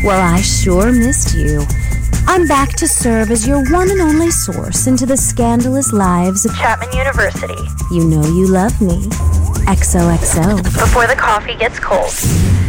Well, I sure missed you. I'm back to serve as your one and only source into the scandalous lives of Chapman University. You know you love me. XOXO. Before the coffee gets cold.